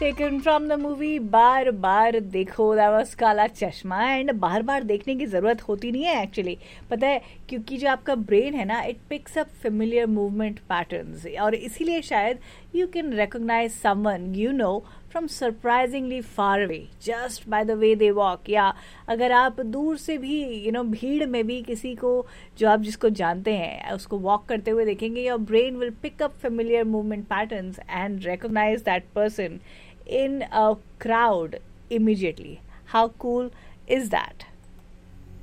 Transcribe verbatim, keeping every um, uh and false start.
taken from the movie बार बार देखो, that was काला चश्मा. एंड बार बार देखने की ज़रूरत होती नहीं है एक्चुअली, पता है, क्योंकि जो आपका ब्रेन है ना, it picks up familiar movement patterns, और इसीलिए शायद you can recognise someone you know from surprisingly far away just by the way they walk. या अगर आप दूर से भी यू नो भीड़ में भी किसी को जो आप जिसको जानते हैं उसको वॉक करते हुए देखेंगे, your brain will pick up familiar movement patterns and recognise that person in a crowd immediately. How cool is that?